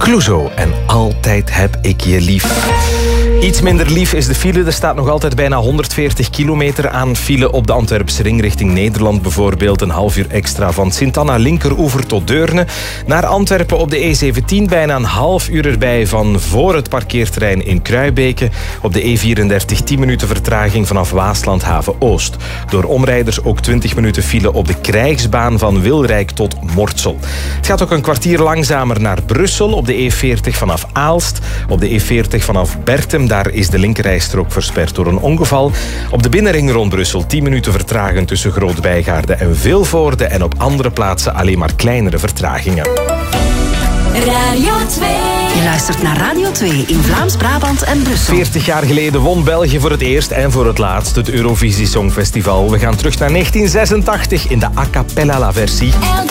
Clouseau en Altijd heb ik je lief. Iets minder lief is de file. Er staat nog altijd bijna 140 kilometer aan file op de Antwerpse ring richting Nederland. Bijvoorbeeld een half uur extra van Sint-Anna linkeroever tot Deurne. Naar Antwerpen op de E17 bijna een half uur erbij van voor het parkeerterrein in Kruibeke. Op de E34 10 minuten vertraging vanaf Waaslandhaven Oost. Door omrijders ook 20 minuten file op de krijgsbaan van Wilrijk tot Mortsel. Het gaat ook een kwartier langzamer naar Brussel op de E40 vanaf Aalst. Op de E40 vanaf Bertem. Daar is de linkerrijstrook versperd door een ongeval. Op de binnenring rond Brussel 10 minuten vertragen tussen Groot-Bijgaarde en Vilvoorde. En op andere plaatsen alleen maar kleinere vertragingen. Radio 2. Je luistert naar Radio 2 in Vlaams-Brabant en Brussel. 40 jaar geleden won België voor het eerst en voor het laatst het Eurovisie Songfestival. We gaan terug naar 1986 in de a cappella versie.